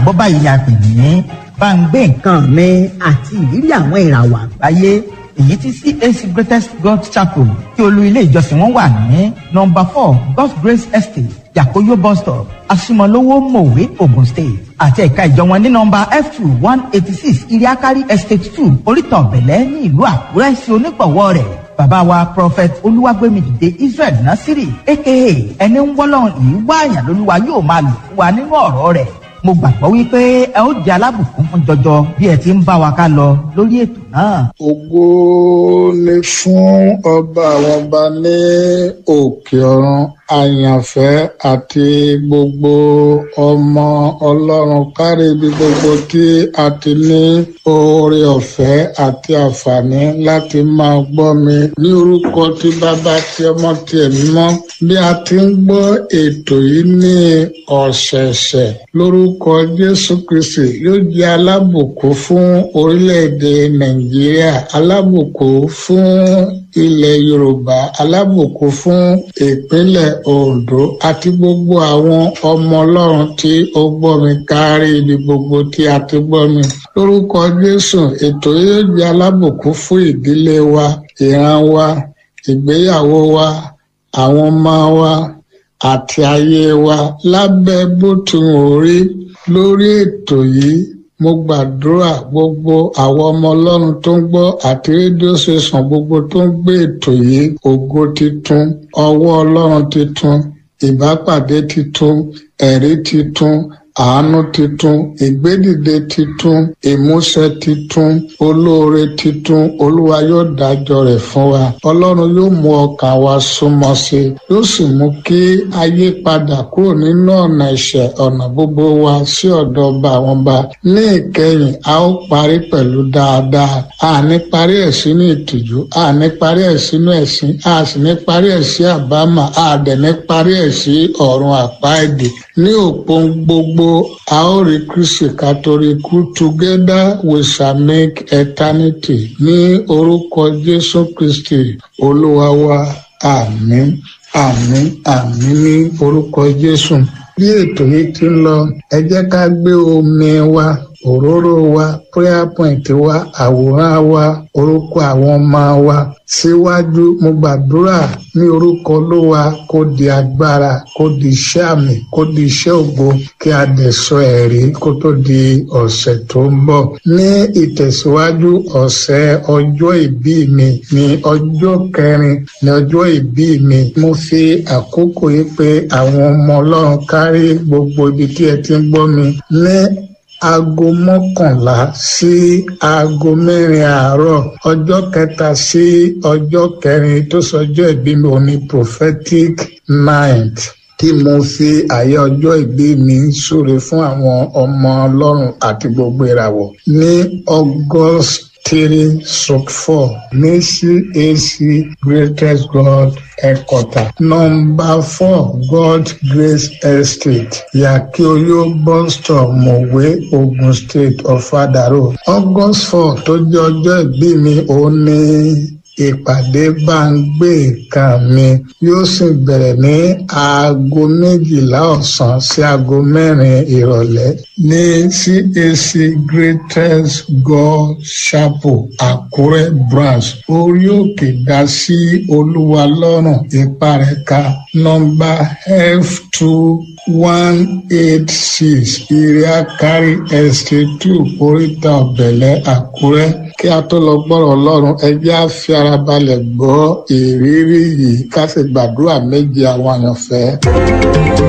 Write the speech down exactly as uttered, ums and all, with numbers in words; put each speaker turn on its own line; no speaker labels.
gbọ́ báyìí a pè ní bá ń gbé nǹkan mi àti ìrírí àwọn ìràwọ̀ àgbáyé èyí tí C A C Greatest God Chapel tí olú ilé ìjọsìn wọn wà ní number four God's Grace Estate Yakoyo bus stop Asimolowo Mowe Ogun State àti ẹ̀ka ìjọ wọn ní number F two one eighty six Iriakari Estate two Orítan Bẹ̀lẹ́ ní ìlú Àkúrẹ́ sí onígbọ̀wọ́ rẹ̀ bàbá wa prophet Olúwàgbémidìde Israel Nasiri aka ẹni ń wọ́lọ́run yìí wáàyàn lólúwa yóò máa lò fún wa nínú ọ̀rọ̀ rẹ̀ mo gbàgbọ́ wípé ẹ ó di alábùkún fún jọjọ bí ẹ ti ń bá wa ká lọ lórí ètò náà.
Ògo ni fún ọba àwọn ọba ní òkè ọ̀run àyànfẹ́ àti gbogbo ọmọ Ọlọ́run kárí ibi gbogbo tí a ti ní oore ọ̀fẹ́ àti àǹfààní láti máa gbọ́ mi ní orúkọ tí bàbá tí ọmọ tí ẹ̀mí mọ́ bí a ti ń gbọ́ ètò yìí ní ọ̀sẹ̀ẹ̀sẹ̀ lórúkọ Jésù Kristi yóò jẹ́ alábùkún fún orílẹ̀-èdè Nàìjíríà alábùkún fún ilẹ̀ Yorùbá alábùkún fún ìpínlẹ̀ Ondo àti gbogbo àwọn ọmọ Ọlọ́run tí ó gbọ́ mi kárí ibi gbogbo tí a ti gbọ́ mi lórúkọ Jésù ètò yóò jẹ́ alábùkún fún ìdílé wa ìran wa ìgbéyàwó wa àwọn ọmọ wa àti ayé wa lábẹ́ bó ti wù rí lórí ètò yìí mo gbàdúrà gbogbo àwọn ọmọ Ọlọ́run tó ń gbọ́ àti rédíò ṣẹ̀sán gbogbo tó ń gbé ètò yìí ògo titun ọwọ́ Ọlọ́run titun ìbápàdé titun ẹ̀rí titun àánú titun ìgbédìde titun ìmúṣẹ titun olóore titun Olúwa yóò dájọ́ rẹ̀ fún wa Ọlọ́run yóò mú ọkàn wa súnmọ́ sí yóò sì mú kí ayé padà kúrò nínú ọ̀nà ẹ̀ṣẹ̀ ọ̀nà gbogbo wa sí ọ̀dọ̀ ọba àwọn ọba ní ìkẹyìn a ó parí pẹ̀lú dáadáa a ní parí ẹ̀ sínú ìtìjú a ní parí ẹ̀ sínú ẹ̀sín a sì ní parí ẹ̀ sí àbámọ̀ a dẹ̀ ní parí ẹ̀ sí ọ̀run àpáàdé ní òpin gbogbo a ó rí Kristi kátólíkù together we shall make eternity ní orúkọ Jésù Kristi Olúwa wa àmín àmín àmín ní orúkọ Jésù. Bí ètò yìí ti ń lọ ẹ jẹ́ ká gbé omi wa òróró wa prayer point wa àwòrán wa orúkọ àwọn ọmọ wa síwájú mo gbàdúrà ní orúkọ Olúwa kó di agbára kó di iṣẹ́ àmì kó di iṣẹ́ ògo kí a dẹ̀ sọ ẹ̀rí kó tó di ọ̀sẹ̀ tó ń bọ̀ ní ìtẹ̀síwájú ọ̀sẹ̀ ọjọ́ ìbí mi ní ọjọ́ kẹrin ní ọjọ́ ìbí mi mo fi àkókò yìí pé àwọn ọmọ Ọlọ́run kárí gbogbo ibi tí ẹ ti ń gbọ́ mi ní aago mọ́kànlá sí aago mẹ́rin àárọ̀ ọjọ́ kẹta sí ọjọ́ kẹrin tó sọjọ́ ìbí mi òní prophetic night tí mo fi àyè ọjọ́ ìbí mi súre fún àwọn ọmọ Ọlọ́run àti gbogbo ìràwọ̀ ní August three stroke four ní C A C Greatest God Headquarter number four God Grace Estate Yakoyo bus stop Mowe Ogun State Ọ̀fadà Road August four tó jẹ́ ọjọ́ ìbí mi òun ní ìpàdé bá ń gbé nǹkan mi yóò sì bẹ̀rẹ̀ ní aago méjìlá ọ̀sán sí aago mẹ́rin ìrọ̀lẹ́ ní C A C Greatest God Chapel Àkúrẹ́ branch orí òkè dá sí Olúwa lọ́rùn ìparẹ́ka nọ́mbà F two one eight six Iriakari Estate two Orítan Bẹ̀lẹ́ Àkúrẹ́ kí a tó lọ gbọ́rọ̀ Ọlọ́run ẹ jẹ́ á fi ara balẹ̀ gbọ́ ìrírí yìí ká sì gbàdúrà méje àwọn àyànfẹ́.